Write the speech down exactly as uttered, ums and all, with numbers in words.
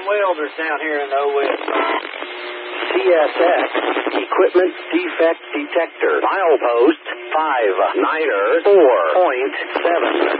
welders down here in the O S. C S X, Equipment Defect Detector, milepost five niner four point seven.